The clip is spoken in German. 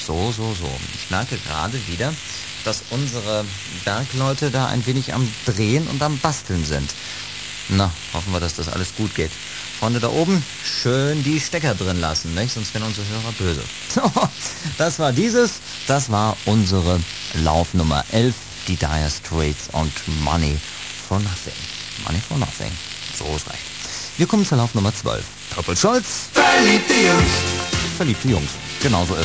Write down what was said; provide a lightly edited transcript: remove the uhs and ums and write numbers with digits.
So. Ich merke gerade wieder, dass unsere Bergleute da ein wenig am Drehen und am Basteln sind. Na, hoffen wir, dass das alles gut geht. Freunde da oben, schön die Stecker drin lassen, nicht? Sonst werden unsere Hörer böse. So, das war unsere Laufnummer 11, die Dire Straits und Money for Nothing. Money for Nothing, so ist recht. Wir kommen zur Laufnummer 12. Purple Scholz. Verliebte Jungs. Verliebte Jungs, genauso ist